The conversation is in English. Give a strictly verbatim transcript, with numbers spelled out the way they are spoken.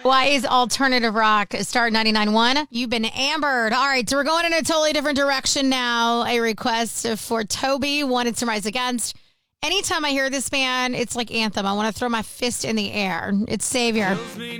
Why is alternative rock Star ninety-nine point one? You've been ambered. All right, so we're going in a totally different direction now. A request for Toby, Wanted to Rise Against. Anytime I hear this band, it's like Anthem. I want to throw my fist in the air. It's Savior.